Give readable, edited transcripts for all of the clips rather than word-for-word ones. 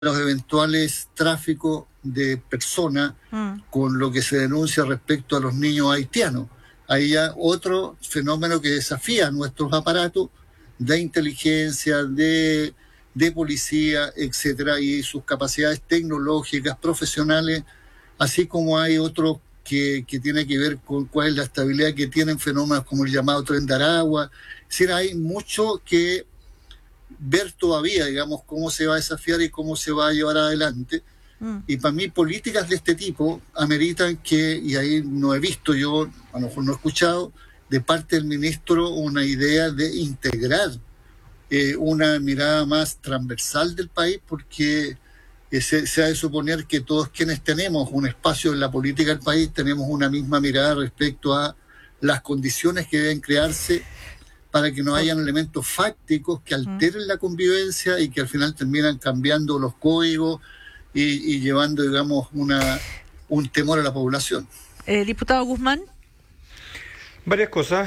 los eventuales tráficos de personas con lo que se denuncia respecto a los niños haitianos. Hay ya otro fenómeno que desafía nuestros aparatos de inteligencia, de policía, etcétera, y sus capacidades tecnológicas, profesionales, así como hay otros que tiene que ver con cuál es la estabilidad que tienen fenómenos como el llamado Tren de Aragua. Es decir, hay mucho que ver todavía, digamos, cómo se va a desafiar y cómo se va a llevar adelante. Y para mí políticas de este tipo ameritan que, y ahí no he visto yo, a lo mejor no he escuchado, de parte del ministro una idea de integrar una mirada más transversal del país, porque se ha de suponer que todos quienes tenemos un espacio en la política del país tenemos una misma mirada respecto a las condiciones que deben crearse para que no hayan elementos fácticos que alteren la convivencia y que al final terminan cambiando los códigos y llevando, digamos, un temor a la población. Diputado Guzmán. Varias cosas.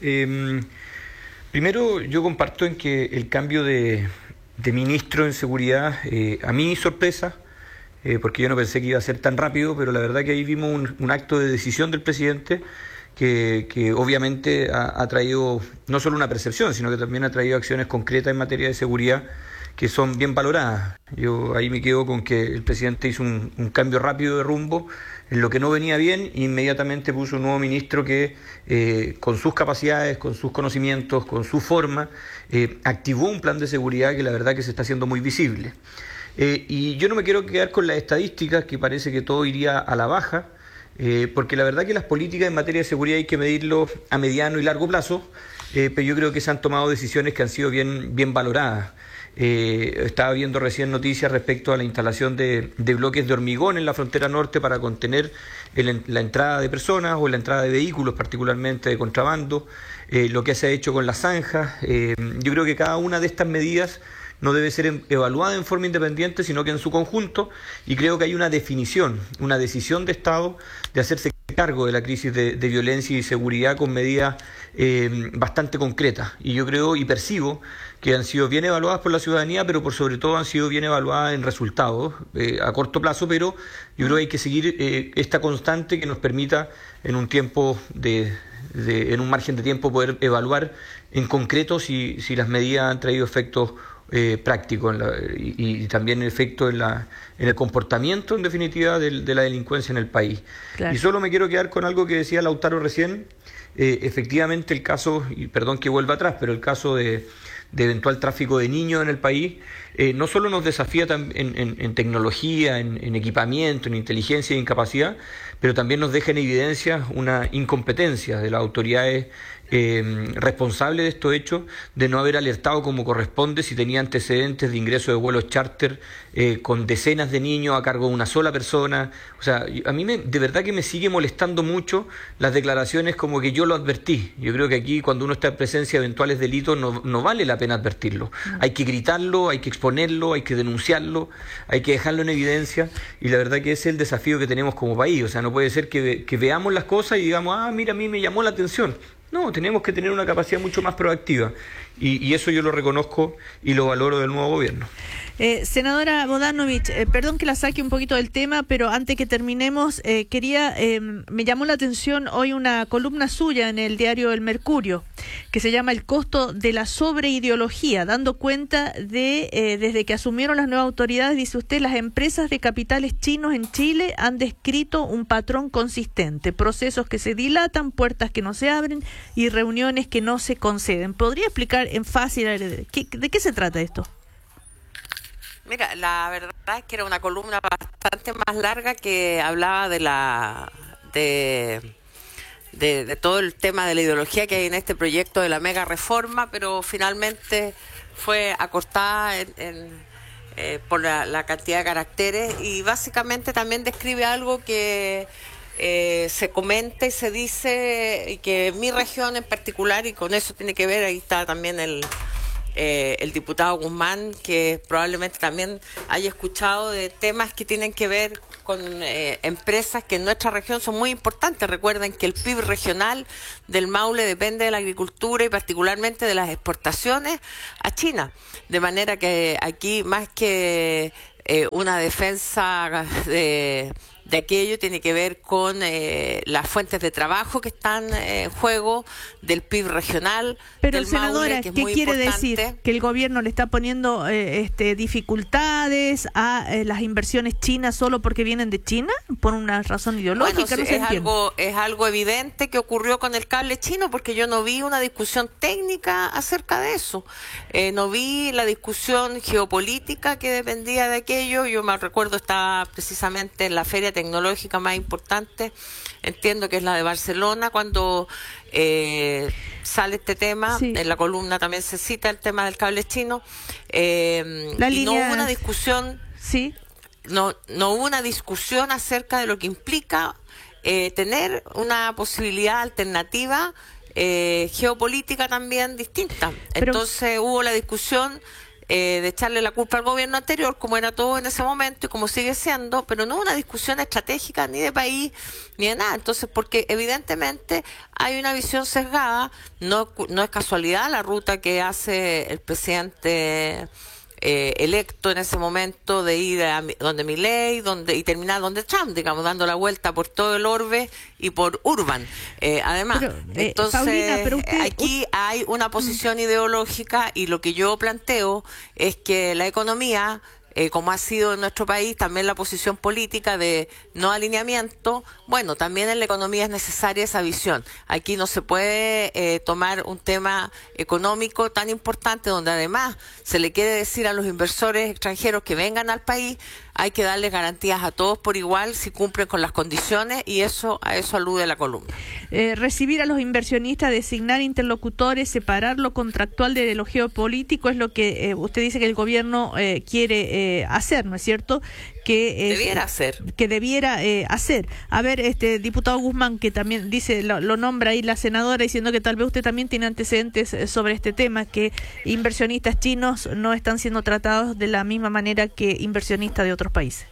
Primero, yo comparto en que el cambio de ministro en seguridad, a mí sorpresa, porque yo no pensé que iba a ser tan rápido, pero la verdad que ahí vimos un acto de decisión del presidente que obviamente ha traído no solo una percepción, sino que también ha traído acciones concretas en materia de seguridad que son bien valoradas. Yo ahí me quedo con que el presidente hizo un cambio rápido de rumbo en lo que no venía bien, e inmediatamente puso un nuevo ministro que con sus capacidades, con sus conocimientos, con su forma, activó un plan de seguridad que la verdad que se está haciendo muy visible. Y yo no me quiero quedar con las estadísticas, que parece que todo iría a la baja, porque la verdad que las políticas en materia de seguridad hay que medirlo a mediano y largo plazo, pero yo creo que se han tomado decisiones que han sido bien valoradas. Estaba viendo recién noticias respecto a la instalación de bloques de hormigón en la frontera norte para contener la entrada de personas o la entrada de vehículos, particularmente de contrabando, lo que se ha hecho con las zanjas. Yo creo que cada una de estas medidas no debe ser evaluada en forma independiente, sino que en su conjunto, y creo que hay una definición, una decisión de Estado de hacerse cargo de la crisis de violencia y seguridad con medidas bastante concretas, y yo creo y percibo que han sido bien evaluadas por la ciudadanía, pero por sobre todo han sido bien evaluadas en resultados a corto plazo, pero yo creo que hay que seguir esta constante que nos permita en un tiempo en un margen de tiempo poder evaluar en concreto si las medidas han traído efectos práctico y también efecto en el comportamiento, en definitiva, de la delincuencia en el país. Claro. Y solo me quiero quedar con algo que decía Lautaro recién. Efectivamente, el caso, y perdón que vuelva atrás, pero el caso de eventual tráfico de niños en el país, no solo nos desafía en tecnología, en equipamiento, en inteligencia y en capacidad, pero también nos deja en evidencia una incompetencia de las autoridades responsables de estos hechos, de no haber alertado como corresponde si tenía antecedentes de ingreso de vuelos charter con decenas de niños a cargo de una sola persona. O sea, a mí de verdad que me sigue molestando mucho las declaraciones como que yo lo advertí. Yo creo que aquí, cuando uno está en presencia de eventuales delitos, no vale la pena advertirlo. Hay que gritarlo, hay que exponerlo, hay que denunciarlo, hay que dejarlo en evidencia, y la verdad que ese es el desafío que tenemos como país. O sea, no puede ser que veamos las cosas y digamos, mira, a mí me llamó la atención. No, tenemos que tener una capacidad mucho más proactiva, y eso yo lo reconozco y lo valoro del nuevo gobierno. Senadora Bodanovich, perdón que la saque un poquito del tema, pero antes que terminemos, me llamó la atención hoy una columna suya en el diario El Mercurio, que se llama El costo de la sobreideología, dando cuenta de, desde que asumieron las nuevas autoridades, dice usted, las empresas de capitales chinos en Chile han descrito un patrón consistente, procesos que se dilatan, puertas que no se abren y reuniones que no se conceden. ¿Podría explicar en fácil de qué se trata esto? Mira, la verdad es que era una columna bastante más larga que hablaba de todo el tema de la ideología que hay en este proyecto de la mega reforma, pero finalmente fue acortada por la cantidad de caracteres, y básicamente también describe algo que se comenta y se dice, y que en mi región en particular, y con eso tiene que ver, ahí está también el diputado Guzmán, que probablemente también haya escuchado de temas que tienen que ver con empresas que en nuestra región son muy importantes. Recuerden que el PIB regional del Maule depende de la agricultura y particularmente de las exportaciones a China. De manera que aquí, más que una defensa de aquello, tiene que ver con las fuentes de trabajo que están en juego, del PIB regional. Pero, del senadora, Maule, que es ¿qué muy quiere importante. decir? ¿Que el gobierno le está poniendo dificultades a las inversiones chinas solo porque vienen de China? ¿Por una razón ideológica? Bueno, no se entiende. es algo evidente que ocurrió con el cable chino, porque yo no vi una discusión técnica acerca de eso. No vi la discusión geopolítica que dependía de aquello. Yo me recuerdo, estaba precisamente en la feria tecnológica más importante, entiendo que es la de Barcelona, cuando sale este tema. Sí. En la columna también se cita el tema del cable chino. Y no hubo una discusión. Sí. No hubo una discusión acerca de lo que implica tener una posibilidad alternativa geopolítica también distinta. Entonces hubo la discusión de echarle la culpa al gobierno anterior, como era todo en ese momento y como sigue siendo, pero no una discusión estratégica ni de país ni de nada. Entonces, porque evidentemente hay una visión sesgada, no es casualidad la ruta que hace el presidente electo en ese momento, de ir a donde Milei y terminar donde Trump, digamos, dando la vuelta por todo el orbe y por Urban. Además, entonces, Paulina, pero aquí hay una posición ideológica, y lo que yo planteo es que la economía, como ha sido en nuestro país, también la posición política de no alineamiento, bueno, también en la economía es necesaria esa visión. Aquí no se puede tomar un tema económico tan importante, donde además se le quiere decir a los inversores extranjeros que vengan al país, hay que darles garantías a todos por igual si cumplen con las condiciones, y a eso alude la columna. Recibir a los inversionistas, designar interlocutores, separar lo contractual de lo geopolítico es lo que usted dice que el gobierno quiere hacer, ¿no es cierto? Debiera hacer. Que debiera hacer. A ver, diputado Guzmán, que también dice, lo nombra ahí la senadora, diciendo que tal vez usted también tiene antecedentes sobre este tema, que inversionistas chinos no están siendo tratados de la misma manera que inversionistas de otros países.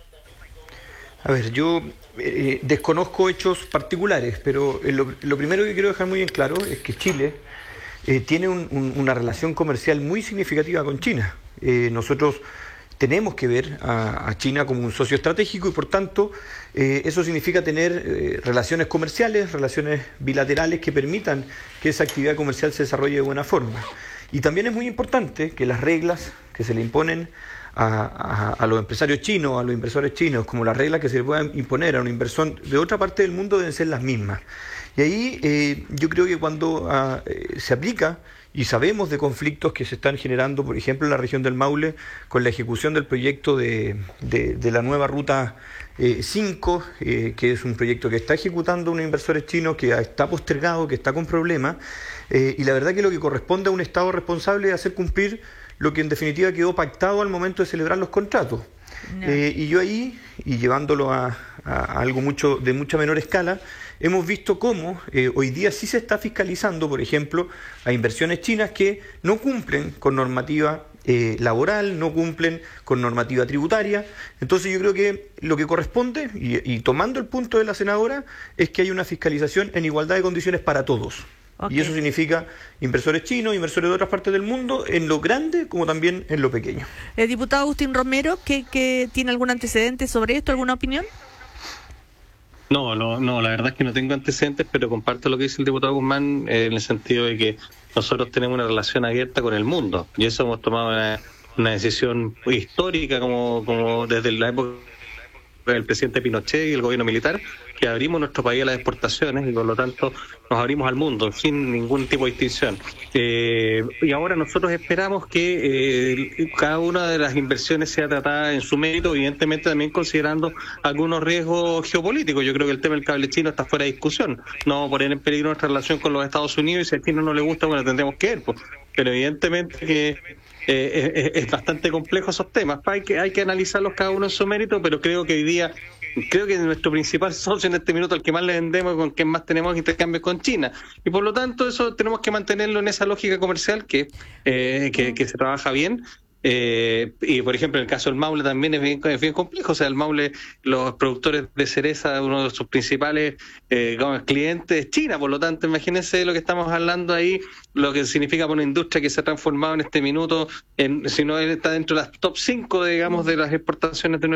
A ver, yo desconozco hechos particulares, pero lo primero que quiero dejar muy en claro es que Chile tiene una relación comercial muy significativa con China. Nosotros tenemos que ver a China como un socio estratégico, y por tanto eso significa tener relaciones comerciales, relaciones bilaterales que permitan que esa actividad comercial se desarrolle de buena forma. Y también es muy importante que las reglas que se le imponen a los empresarios chinos, a los inversores chinos, como las reglas que se le puedan imponer a un inversor de otra parte del mundo, deben ser las mismas. Y ahí yo creo que cuando se aplica, y sabemos de conflictos que se están generando, por ejemplo, en la región del Maule, con la ejecución del proyecto de la nueva ruta 5, que es un proyecto que está ejecutando unos inversores chinos, que está postergado, que está con problemas, y la verdad que lo que corresponde a un Estado responsable es hacer cumplir lo que en definitiva quedó pactado al momento de celebrar los contratos. No. Y yo ahí, y llevándolo a algo de mucha menor escala, hemos visto cómo hoy día sí se está fiscalizando, por ejemplo, a inversiones chinas que no cumplen con normativa laboral, no cumplen con normativa tributaria. Entonces yo creo que lo que corresponde, y tomando el punto de la senadora, es que hay una fiscalización en igualdad de condiciones para todos. Okay. Y eso significa inversores chinos, inversores de otras partes del mundo, en lo grande como también en lo pequeño. Diputado Agustín Romero, ¿que tiene algún antecedente sobre esto, alguna opinión? No, la verdad es que no tengo antecedentes, pero comparto lo que dice el diputado Guzmán en el sentido de que nosotros tenemos una relación abierta con el mundo, y eso hemos tomado una decisión histórica como desde la época del presidente Pinochet y el gobierno militar, que abrimos nuestro país a las exportaciones y por lo tanto nos abrimos al mundo sin ningún tipo de distinción. Y ahora nosotros esperamos que cada una de las inversiones sea tratada en su mérito, evidentemente también considerando algunos riesgos geopolíticos. Yo creo que el tema del cable chino está fuera de discusión. No vamos a poner en peligro nuestra relación con los Estados Unidos, y si a China no le gusta, bueno, tendremos que ver. Pero evidentemente que es bastante complejo esos temas. Hay que analizarlos cada uno en su mérito, pero creo que nuestro principal socio en este minuto, al que más le vendemos y con quien más tenemos intercambios, con China, y por lo tanto eso tenemos que mantenerlo en esa lógica comercial que se trabaja bien, Y por ejemplo, en el caso del Maule también es bien complejo. O sea, el Maule, los productores de cereza, uno de sus principales clientes es China. Por lo tanto, imagínense lo que estamos hablando ahí, lo que significa para una industria que se ha transformado en este minuto, si no está dentro de las top 5, digamos, de las exportaciones de